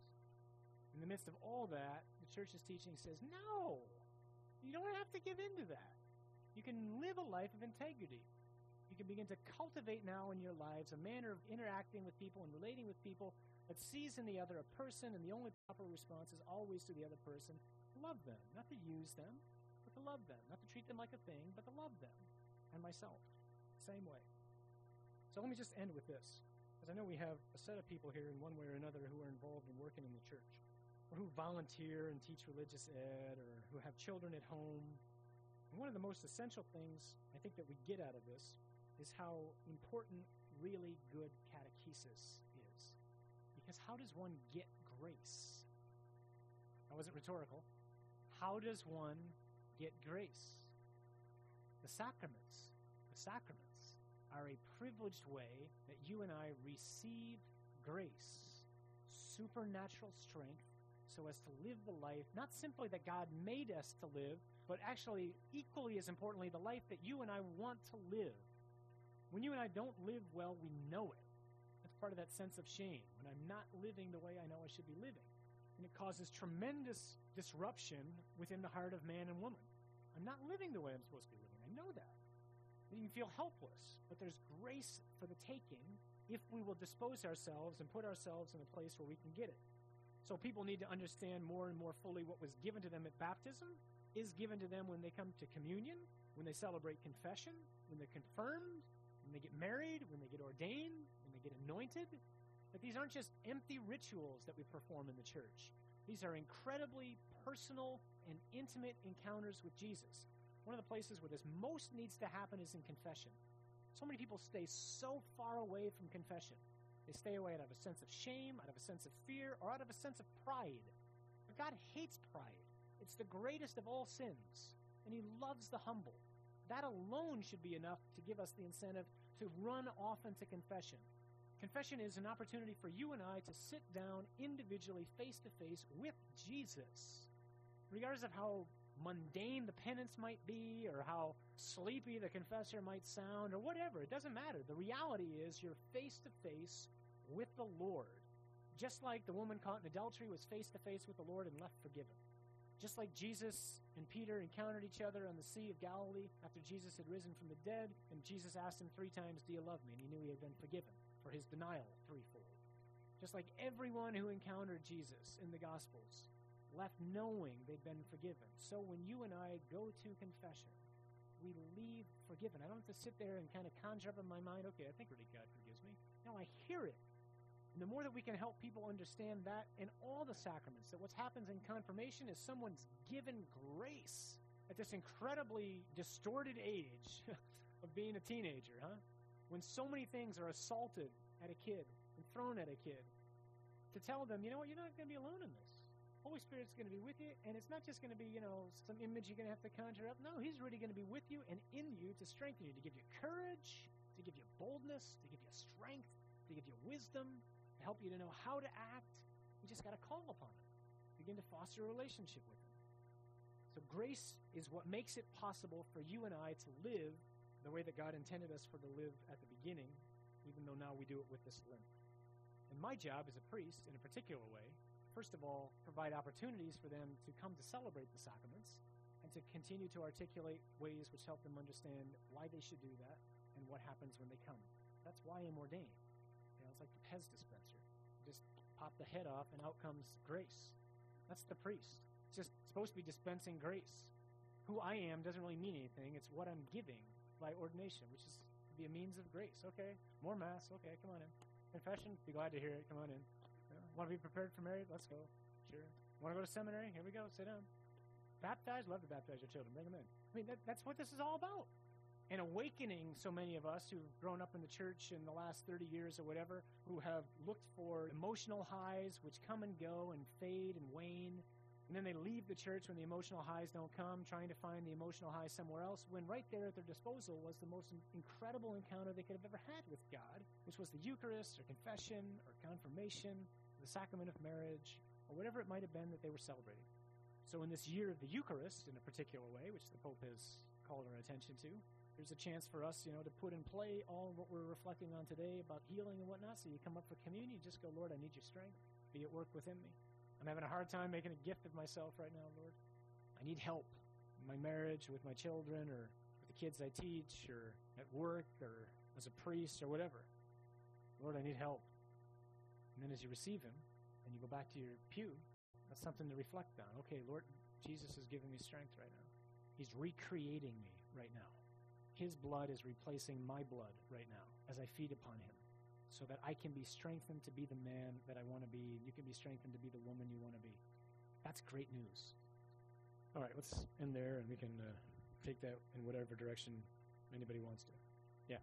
In the midst of all that, the church's teaching says, no, you don't have to give in to that. You can live a life of integrity. You can begin to cultivate now in your lives a manner of interacting with people and relating with people that sees in the other a person, and the only proper response is always to the other person. Love them, not to use them, but to love them. Not to treat them like a thing, but to love them. And myself, same way. So let me just end with this, because I know we have a set of people here in one way or another who are involved in working in the church, or who volunteer and teach religious ed, or who have children at home. And one of the most essential things I think that we get out of this is how important really good catechesis is. Because how does one get grace? That wasn't rhetorical. How does one get grace? The sacraments. The sacraments are a privileged way that you and I receive grace, supernatural strength, so as to live the life, not simply that God made us to live, but actually, equally as importantly, the life that you and I want to live. When you and I don't live well, we know it. That's part of that sense of shame, when I'm not living the way I know I should be living. And it causes tremendous disruption within the heart of man and woman. I'm not living the way I'm supposed to be living. I know that. You can feel helpless, but there's grace for the taking if we will dispose ourselves and put ourselves in a place where we can get it. So people need to understand more and more fully what was given to them at baptism is given to them when they come to communion, when they celebrate confession, when they're confirmed, when they get married, when they get ordained, when they get anointed. But these aren't just empty rituals that we perform in the church. These are incredibly personal and intimate encounters with Jesus. One of the places where this most needs to happen is in confession. So many people stay so far away from confession. They stay away out of a sense of shame, out of a sense of fear, or out of a sense of pride. But God hates pride. It's the greatest of all sins, and he loves the humble. That alone should be enough to give us the incentive to run often to confession. Confession is an opportunity for you and I to sit down individually, face-to-face with Jesus. Regardless of how mundane the penance might be, or how sleepy the confessor might sound, or whatever, it doesn't matter. The reality is you're face-to-face with the Lord. Just like the woman caught in adultery was face-to-face with the Lord and left forgiven. Just like Jesus and Peter encountered each other on the Sea of Galilee after Jesus had risen from the dead, and Jesus asked him three times, "Do you love me?" And he knew he had been forgiven for his denial threefold. Just like everyone who encountered Jesus in the Gospels left knowing they'd been forgiven. So when you and I go to confession, we leave forgiven. I don't have to sit there and kind of conjure up in my mind, okay, I think really God forgives me. No, I hear it. And the more that we can help people understand that in all the sacraments, that what happens in confirmation is someone's given grace at this incredibly distorted age of being a teenager, huh? When so many things are assaulted at a kid and thrown at a kid, to tell them, you know what, you're not going to be alone in this. Holy Spirit's going to be with you, and it's not just going to be, you know, some image you're going to have to conjure up. No, he's really going to be with you and in you to strengthen you, to give you courage, to give you boldness, to give you strength, to give you wisdom, to help you to know how to act. You just got to call upon him. Begin to foster a relationship with him. So grace is what makes it possible for you and I to live the way that God intended us for to live at the beginning, even though now we do it with this limp. And my job as a priest, in a particular way, first of all, provide opportunities for them to come to celebrate the sacraments and to continue to articulate ways which help them understand why they should do that and what happens when they come. That's why I'm ordained. You know, it's like the Pez dispenser. You just pop the head off and out comes grace. That's the priest. It's just supposed to be dispensing grace. Who I am doesn't really mean anything. It's what I'm giving by ordination, which is to be a means of grace. Okay, more Mass. Okay, come on in. Confession, be glad to hear it. Come on in. Want to be prepared for marriage? Let's go. Sure. Want to go to seminary? Here we go. Sit down. Baptize? Love to baptize your children. Bring them in. I mean, that, that's what this is all about. And awakening so many of us who've grown up in the church in the last thirty years or whatever, who have looked for emotional highs which come and go and fade and wane. And then they leave the church when the emotional highs don't come, trying to find the emotional highs somewhere else, when right there at their disposal was the most incredible encounter they could have ever had with God, which was the Eucharist or confession or confirmation, the sacrament of marriage, or whatever it might have been that they were celebrating. So in this year of the Eucharist, in a particular way, which the Pope has called our attention to, there's a chance for us, you know, to put in play all what we're reflecting on today about healing and whatnot. So you come up for communion, you just go, Lord, I need your strength. Be at work within me. I'm having a hard time making a gift of myself right now, Lord. I need help in my marriage, with my children, or with the the kids I teach or at work or as a priest or whatever. Lord, I need help. And then as you receive him and you go back to your pew, that's something to reflect on. Okay, Lord, Jesus is giving me strength right now. He's recreating me right now. His blood is replacing my blood right now as I feed upon him so that I can be strengthened to be the man that I want to be. You can be strengthened to be the woman you want to be. That's great news. All right, let's end there, and we can uh, take that in whatever direction anybody wants to. Yeah.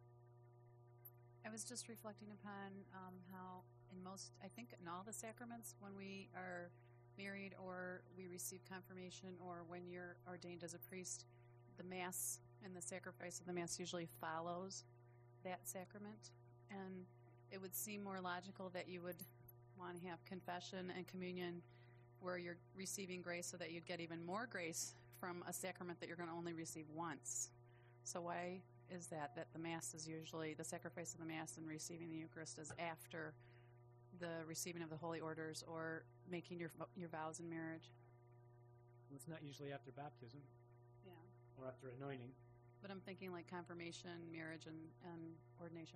I was just reflecting upon um, how in most, I think in all the sacraments, when we are married or we receive confirmation or when you're ordained as a priest, the Mass and the sacrifice of the Mass usually follows that sacrament. And it would seem more logical that you would want to have confession and communion where you're receiving grace so that you'd get even more grace from a sacrament that you're going to only receive once. So why is that, that the Mass is usually, the sacrifice of the Mass and receiving the Eucharist is after the receiving of the Holy Orders or making your your vows in marriage? Well, it's not usually after baptism. Yeah. Or after anointing. But I'm thinking like confirmation, marriage, and, and ordination.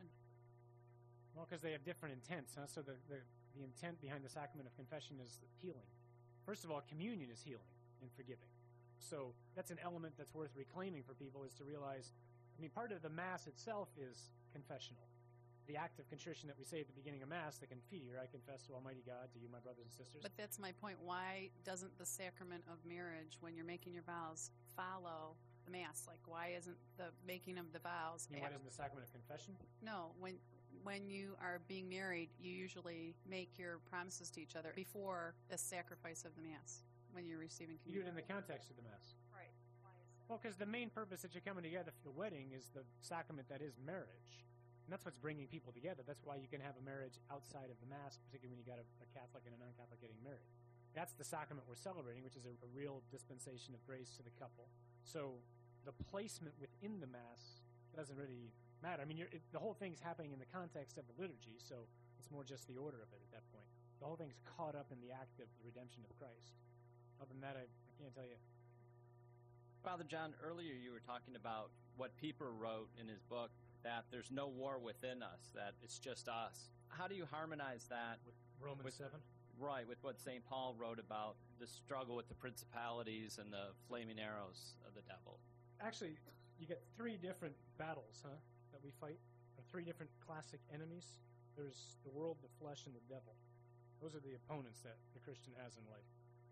Well, because they have different intents, huh? So the, the, the intent behind the sacrament of confession is healing. First of all, communion is healing and forgiving. So that's an element that's worth reclaiming for people, is to realize, I mean, part of the Mass itself is confessional. The act of contrition that we say at the beginning of Mass, the Confiteor, I confess to Almighty God, to you, my brothers and sisters. But that's my point. Why doesn't the sacrament of marriage, when you're making your vows, follow the Mass? Like, why isn't the making of the vows... You mean, why doesn't the sacrament of confession? No, when... When you are being married, you usually make your promises to each other before the sacrifice of the Mass, when you're receiving communion. You do it in the context of the Mass. Right. Why is that? Well, because the main purpose that you're coming together for the wedding is the sacrament that is marriage. And that's what's bringing people together. That's why you can have a marriage outside of the Mass, particularly when you got a, a Catholic and a non-Catholic getting married. That's the sacrament we're celebrating, which is a, a real dispensation of grace to the couple. So the placement within the Mass doesn't really matter. I mean, you're, it, the whole thing's happening in the context of the liturgy, so it's more just the order of it at that point. The whole thing's caught up in the act of the redemption of Christ. Other than that, I, I can't tell you. Father John, earlier you were talking about what Pieper wrote in his book, that there's no war within us, that it's just us. How do you harmonize that With Romans with, seven? Right, with what Saint Paul wrote about the struggle with the principalities and the flaming arrows of the devil? Actually, you get three different battles, huh, that we fight. Or three different classic enemies. There's the world, the flesh, and the devil. Those are the opponents that the Christian has in life.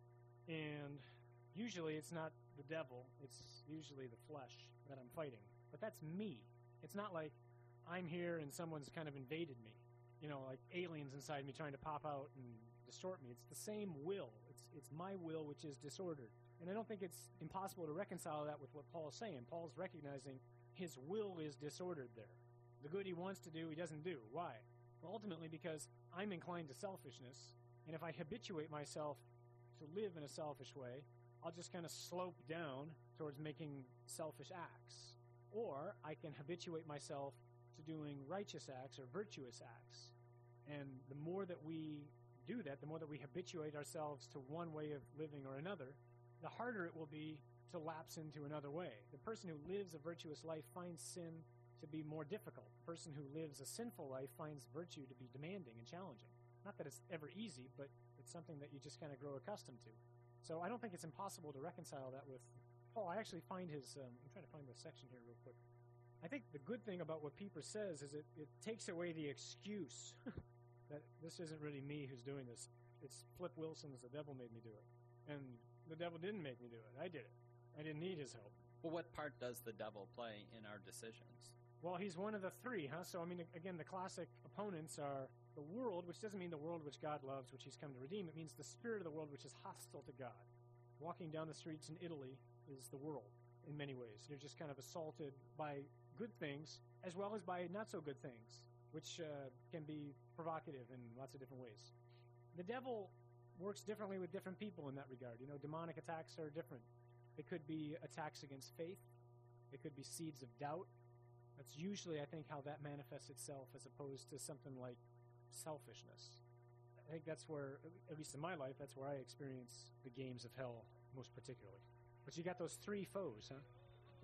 And usually it's not the devil, it's usually the flesh that I'm fighting. But that's me. It's not like I'm here and someone's kind of invaded me. You know, like aliens inside me trying to pop out and distort me. It's the same will. It's it's my will which is disordered. And I don't think it's impossible to reconcile that with what Paul's saying. Paul's recognizing his will is disordered there. The good he wants to do, he doesn't do. Why? Well, ultimately because I'm inclined to selfishness, and if I habituate myself to live in a selfish way, I'll just kind of slope down towards making selfish acts. Or I can habituate myself to doing righteous acts or virtuous acts. And the more that we do that, the more that we habituate ourselves to one way of living or another, the harder it will be to lapse into another way. The person who lives a virtuous life finds sin to be more difficult. The person who lives a sinful life finds virtue to be demanding and challenging. Not that it's ever easy, but it's something that you just kind of grow accustomed to. So I don't think it's impossible to reconcile that with Paul. I actually find his, um, I'm trying to find the section here real quick. I think the good thing about what Pieper says is it, it takes away the excuse that this isn't really me who's doing this. It's Flip Wilson's The Devil Made Me Do It. And the devil didn't make me do it. I did it. I didn't need his help. Well, what part does the devil play in our decisions? Well, he's one of the three, huh? So, I mean, again, the classic opponents are the world, which doesn't mean the world which God loves, which he's come to redeem. It means the spirit of the world which is hostile to God. Walking down the streets in Italy is the world in many ways. You're just kind of assaulted by good things as well as by not-so-good things, which uh, can be provocative in lots of different ways. The devil works differently with different people in that regard. You know, demonic attacks are different. It could be attacks against faith. It could be seeds of doubt. That's usually, I think, how that manifests itself as opposed to something like selfishness. I think that's where, at least in my life, that's where I experience the games of hell most particularly. But you got those three foes, huh?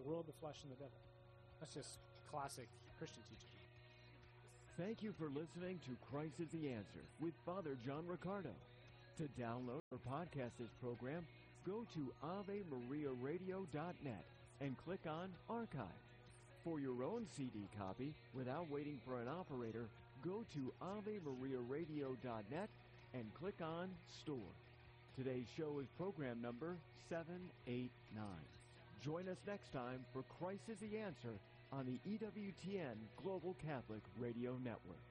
the world, the flesh, and the devil. That's just classic Christian teaching. Thank you for listening to Christ is the Answer with Father John Riccardo. To download or podcast this program, go to ave maria radio dot net and click on Archive. For your own C D copy, without waiting for an operator, go to ave maria radio dot net and click on Store. Today's show is program number seven eighty-nine. Join us next time for Christ is the Answer on the E W T N Global Catholic Radio Network.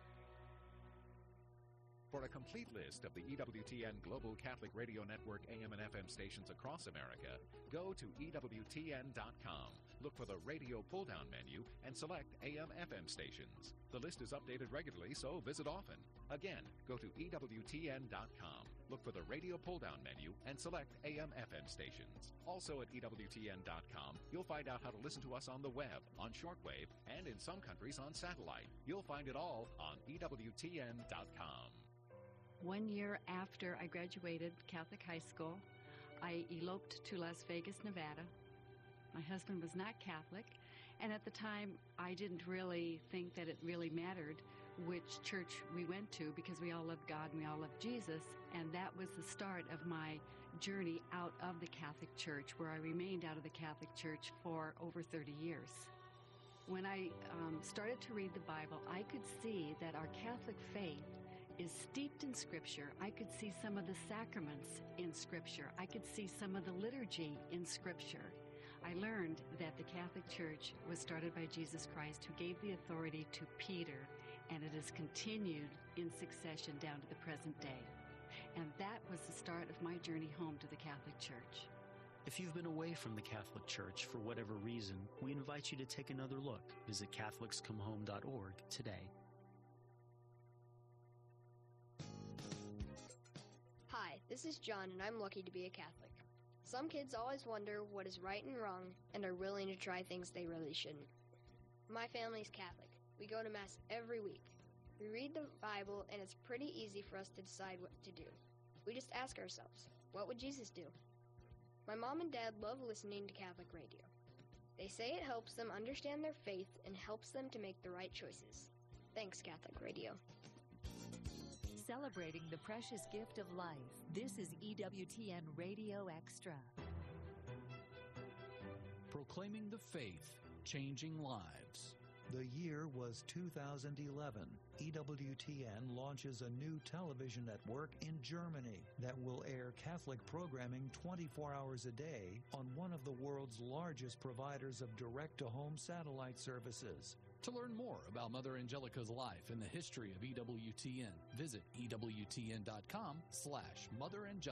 For a complete list of the E W T N Global Catholic Radio Network A M and F M stations across America, go to E W T N dot com. Look for the radio pull-down menu and select A M F M stations. The list is updated regularly, so visit often. Again, go to E W T N dot com. Look for the radio pull-down menu and select A M F M stations. Also at E W T N dot com, you'll find out how to listen to us on the web, on shortwave, and in some countries on satellite. You'll find it all on E W T N dot com. One year after I graduated Catholic high school, I eloped to Las Vegas, Nevada. My husband was not Catholic, and at the time I didn't really think that it really mattered which church we went to because we all loved God and we all loved Jesus, and that was the start of my journey out of the Catholic Church, where I remained out of the Catholic Church for over thirty years. When I um, started to read the Bible, I could see that our Catholic faith is steeped in Scripture. I could see some of the sacraments in Scripture. I could see some of the liturgy in Scripture. I learned that the Catholic Church was started by Jesus Christ, who gave the authority to Peter, and it has continued in succession down to the present day. And that was the start of my journey home to the Catholic Church. If you've been away from the Catholic Church for whatever reason, we invite you to take another look. Visit Catholics Come Home dot org today. Hi, this is John, and I'm lucky to be a Catholic. Some kids always wonder what is right and wrong and are willing to try things they really shouldn't. My family's Catholic. We go to Mass every week. We read the Bible, and it's pretty easy for us to decide what to do. We just ask ourselves, what would Jesus do? My mom and dad love listening to Catholic radio. They say it helps them understand their faith and helps them to make the right choices. Thanks, Catholic Radio. Celebrating the precious gift of life. This is E W T N Radio Extra. Proclaiming the faith, changing lives. The year was two thousand eleven. E W T N launches a new television network in Germany that will air Catholic programming twenty-four hours a day on one of the world's largest providers of direct-to-home satellite services. To learn more about Mother Angelica's life and the history of E W T N, visit E W T N dot com slash Mother Angelica.